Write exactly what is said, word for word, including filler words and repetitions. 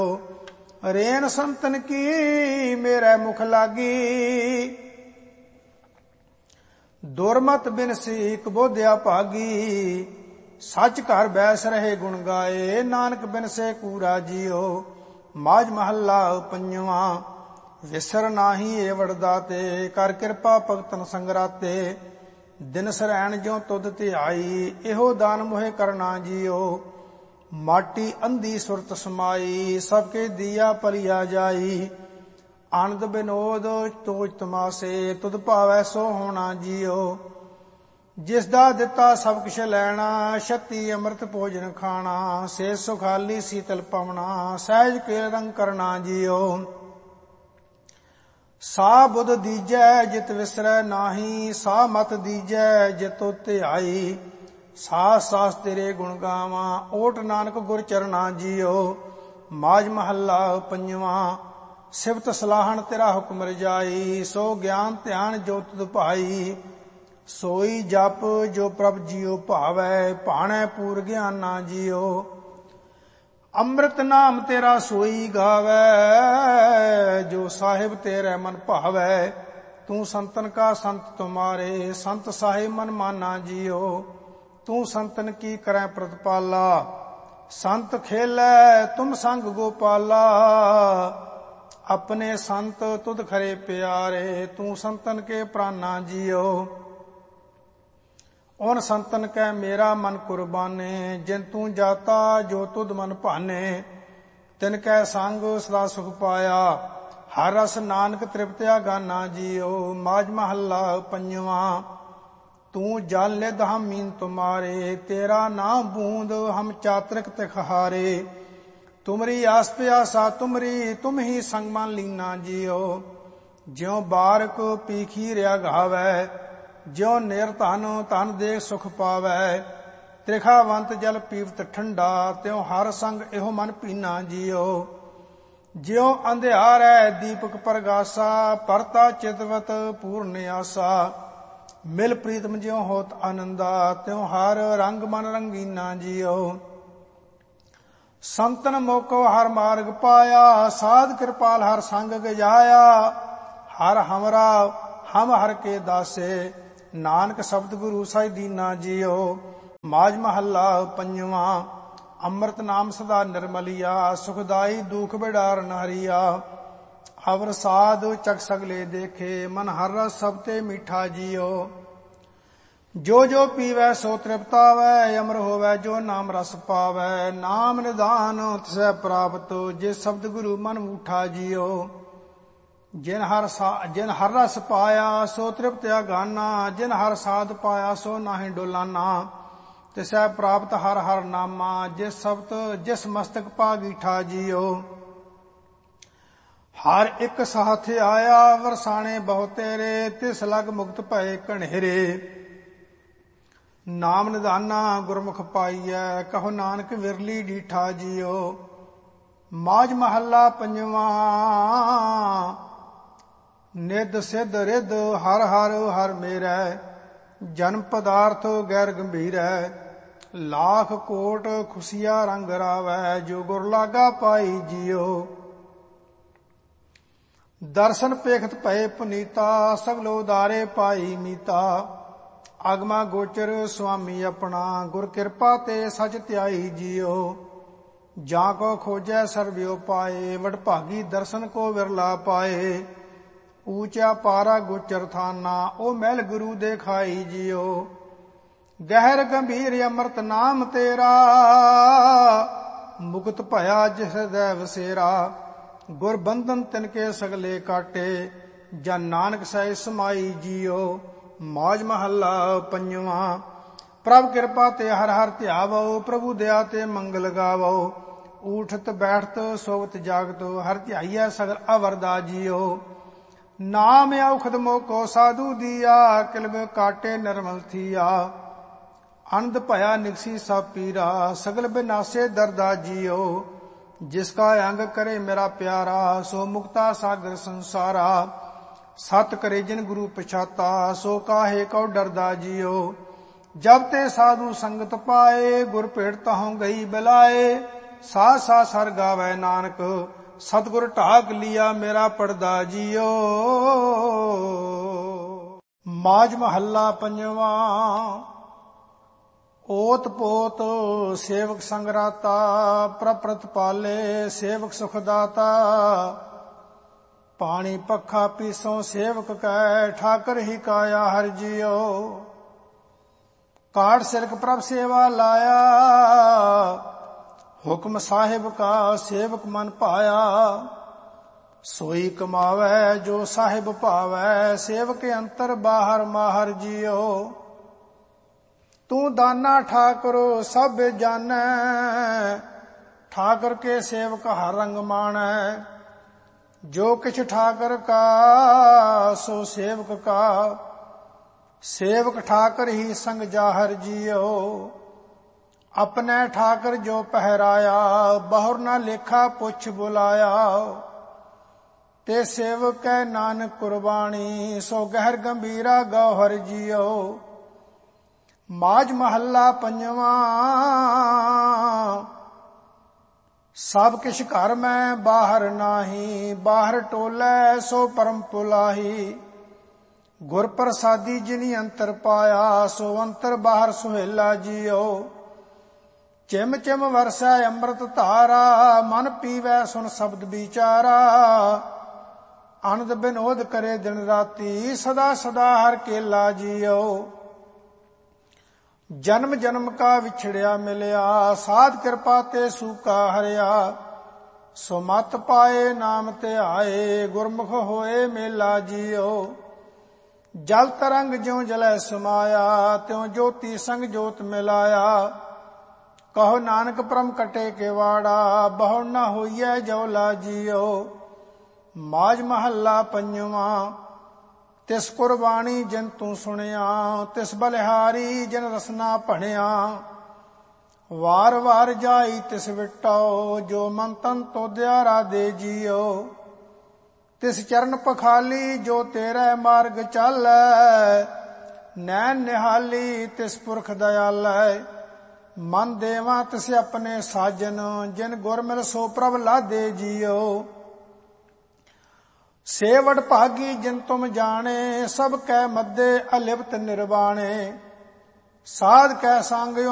Rain संतन की मेरे मुख लागी, दुरमत बिन सीख बोध्या भागी। सच घर बैस रहे गुण गाए, नानक बिन से कूरा जियो। माज महला पंजवा। विसर नाही एवड़ दाते, कर किरपा भगतन संगराते। दिन सरैन ज्यों तुध ध्याई, एहो दान मोहे करना जियो। माटी अंधी सुरत समाई, सबके दिया पलिया जाई। आनंद बिनोद तोज तमासे, तुध भावै सो होना जियो। जिस दा दिता सब किश लैना, शक्ति अमृत भोजन खाना। से सुखाली शीतल पवना, सहज के रंग करना जियो। सा बुध दीजै जित विसरै नाही, सा मत दीजै जित ध्याई। सास सास तेरे गुण गावा, ओट नानक गुर चरना जियो। माज महला पंजवा। सिफत सलाहन तेरा हुक्म रजाई, सो ज्ञान ध्यान जो तुध भाई। सोई जप जो प्रभ जियो भावै, भाणै पूर ज्ञाना जियो। अमृत नाम तेरा सोई गावै, जो साहिब तेरे मन भावै। तू संतन का संत तुम्हारे, संत साहिब मन माना जियो। तू संतन की करै प्रतिपाला, संत खेलै तुम संग गोपाला। अपने संत तुध खरे प्यारे, तू संतन के प्राणा जियो। उन संतन कै मेरा मन कुर्बाने, जिन तू जाता जो तुध मन भाने। तिनकै संग सदा सुख पाया, हर रस नानक तृप्त्या गाना जियो। माज महला पंजवा। तू जल निध हम मीन तुम्हारे, तेरा नाम बूंद हम चातरिक तिखारे। तुमरी आस प्यासा तुमरी, तुम ही संग मन लीना जियो। ज्यों बारक पीखी रिया घावै, ज्यों निरधन धन दे सुख पावै। त्रिखावंत जल पीवत ठंडा, त्यों हर संग एहो मन पीना जियो। ज्यों अंधियारै दीपक प्रगासा, परता चितवत पूर्ण आसा। मिल प्रीतम ज्यों होत आनंदा, त्यों हर रंग मन रंगीना जियो। संतन मोको हर मार्ग पाया, साध कृपाल हर संग गजाया। हर हमरा हम हर के दासे, नानक शब्द गुरु साई दीना जियो। माज महला पंजवा। अमृत नाम सदा निर्मलिया, सुखदाई दुख बिडार नहरिया। अवर साध चक सगले देखे, मन हर रस सब ते मीठा जियो। जो जो पीवै सो तृप्तावै, अमर होवै जो नाम रस पावै। नाम निधान तिसै प्राप्त, जिस शब्द गुरु मन ऊठा जियो। जिन हर सा जिन हर रस पाया, सो तृप्त्या गाना। जिन हर साध पाया, सो नाहि डोलाना। तिसै प्राप्त हर हर नामा, जिस शब्द जिस मस्तक पागीठा जियो। हर एक साथ आया, वरसाने बहु तेरे। तिस लग मुक्त भय कण्हेरे। नाम निधाना गुरमुख पाइयै, कहो नानक विरली डीठा जियो। माज महला पंजवा। निध सिद्ध रिध हर हर हर मेरै, जन्म पदार्थ गैर गंभीरै। लाख कोट खुशिया रंग रावै, जो गुर लागा पाई जियो। दर्शन पेखत भय पुनीता, सगलो उदारे पाई मीता। आगमा गोचर स्वामी अपना, गुर कृपा ते सच त्याई जियो। जा को खोजै सर्वयो पाए, वडभागी दर्शन को विरला पाए। ऊंचा पारा गोचर थाना, ओ महल गुरु देखाई जियो। गहर गंभीर अमृत नाम तेरा, मुक्त भया जिस हृदय वसेरा। गुर बंधन तिनके सगले काटे, जन नानक सै समाई जियो। मौज महला पंजवा। प्रभ कृपा ते हर हर ध्यावो, प्रभु दया ते मंगल गावो। ऊठत बैठत सोवत जागत, हर ध्याइयै सगल अवरदा जियो। नाम औखद मोको साधु दिया, किलब काटे निर्मल थिया। आनंद भया निकसी सब पीरा, सगल बिनासे दर्दा जियो। जिसका अंग करे मेरा प्यारा, सो मुक्ता सागर संसारा। सत करे जिन गुरु पछाता, सो काहे कौ डरदा जियो। जब ते साधु संगत पाए, गुर भेट तहों गई बिलाए। ਸਾਧ ਸਾਧ ਸਰ ਗਾਵੇ ਨਾਨਕ, ਸਤਿਗੁਰ ਢਾਕ ਲਿਆ ਮੇਰਾ ਪੜਦਾ ਜੀਓ। ਮਾਝ ਮਹੱਲਾ ਪੰਜਵਾਂ। ਓਤ ਪੋਤ ਸੇਵਕ ਸੰਗ ਰਾਤਾ, ਪ੍ਰਪ੍ਰਤ ਪਾਲੇ ਸੇਵਕ ਸੁਖ ਦਾਤਾ। ਪਾਣੀ ਪੱਖਾ ਪੀਸੋਂ ਸੇਵਕ ਕੈ, ਠਾਕਰ ਹੀ ਕਾਇਆ ਹਰਿ ਜੀਓ। ਕਾਟ ਸਿਰਕ ਪ੍ਰਭ ਸੇਵਾ ਲਾਇਆ, ਹੁਕਮ ਸਾਹਿਬ ਕਾ ਸੇਵਕ ਮਨ ਪਾਇਆ। ਸੋਈ ਕਮਾਵੈ ਜੋ ਸਾਹਿਬ ਭਾਵੈ, ਸੇਵਕ ਅੰਤਰ ਬਾਹਰ ਮਾਹਰ ਜੀਓ। ਤੂੰ ਦਾਨਾ ਠਾਕੁਰ ਸਭ ਜਾਣੈ, ਠਾਕਰ ਕੇ ਸੇਵਕ ਹਰ ਰੰਗ ਮਾਣੈ। ਜੋ ਕਿਛ ਠਾਕਰ ਕਾ ਸੋ ਸੇਵਕ ਕਾ, ਸੇਵਕ ਠਾਕਰ ਹੀ ਸੰਗ ਜਾਹਰ ਜੀਓ। ਆਪਣੇ ਠਾਕਰ ਜੋ ਪਹਿਰਾਇਆ, ਬਹੁਰ ਨਾ ਲੇਖਾ ਪੁੱਛ ਬੁਲਾਇਆ। ਤੇ ਸੇਵਕ ਕੈ ਨਾਨਕ ਕੁਰਬਾਨੀ, ਸੋ ਗਹਿਰ ਗੰਭੀਰਾ ਗੌਹਰ ਜੀਓ। ਮਾਝ ਮਹੱਲਾ ਪੰਜਵਾਂ। ਸਭ ਕਿਛ ਘਰ ਮੈਂ ਬਾਹਰ ਨਾਹੀ, ਬਾਹਰ ਟੋਲੇ ਸੋ ਪਰਮ ਪੁਲਾਹੀ। ਗੁਰ ਪ੍ਰਸਾਦੀ ਜਿਨੀ ਅੰਤਰ ਪਾਇਆ, ਸੋ ਅੰਤਰ ਬਾਹਰ ਸੁਹੇਲਾ ਜੀਓ। ਚਿਮ ਚਿਮ ਵਰਸੈ ਅੰਮ੍ਰਿਤ ਧਾਰਾ, ਮਨ ਪੀਵੈ ਸੁਨ ਸ਼ਬਦ ਵਿਚਾਰਾ। ਆਨੰਦ ਬਿਨੋਦ ਕਰੇ ਦਿਨ ਰਾਤੀ, ਸਦਾ ਸਦਾ ਹਰ ਕੇਲਾ ਜੀਓ। ਜਨਮ ਜਨਮ ਕਾ ਵਿਛੜਿਆ ਮਿਲਿਆ, ਸਾਧ ਕਿਰਪਾ ਤੇ ਸੂਕਾ ਹਰਿਆ। ਸੋ ਮਤ ਪਾਏ ਨਾਮ ਤੇ ਆਏ, ਗੁਰਮੁਖ ਹੋਏ ਮੇਲਾ ਜੀਓ। ਜਲ ਤਰੰਗ ਜਿਉ ਜਲੈ ਸਮਾਇਆ, ਤਿਉ ਜੋਤੀ ਸੰਗ ਜੋਤ ਮਿਲਾਇਆ। ਕਹੋ ਨਾਨਕ ਪਰਮ ਕਟੇ ਕੇ ਵਾੜਾ, ਬਹੁ ਨਾ ਹੋਈਐ ਜਉਲਾ ਜੀਓ। ਮਾਝ ਮਹੱਲਾ ਪੰਜਵਾਂ। ਤਿਸ ਕੁਰਬਾਨੀ ਜਿਨ ਤੂੰ ਸੁਣਿਆ, ਤਿਸ ਬਲਿਹਾਰੀ ਜਿਨ ਰਸਨਾ ਭਣਿਆ। ਵਾਰ ਵਾਰ ਜਾਈ ਤਿਸ ਵਿਟੋ, ਜੋ ਮਨ ਤਨ ਤੋਦਿਆ ਰਾਧੇ ਜੀਓ। ਤਿਸ ਚਰਨ ਪਖਾਲੀ ਜੋ ਤੇਰੇ ਮਾਰਗ ਚਾਲੈ, ਨੈਣ ਨਿਹਾਲੀ ਤਿਸ ਪੁਰਖ ਦਇਆਲੈ। ਮਨ ਦੇਵਾ ਤਿਸ ਆਪਣੇ ਸਾਜਨ, ਜਿਨ ਗੁਰ ਮਿਲ ਸੋ ਪ੍ਰਭ ਲਾਦੇ ਜੀਓ। ਸੇਵੜ ਭਾਗੀ ਜਿਨ ਤੁਮ ਜਾਣੇ, ਸਭ ਕੈ ਮੱਦੇ ਅਲਿਪਤ ਨਿਰਵਾਣੇ। ਸਾਧ ਕੈ ਸੰਗ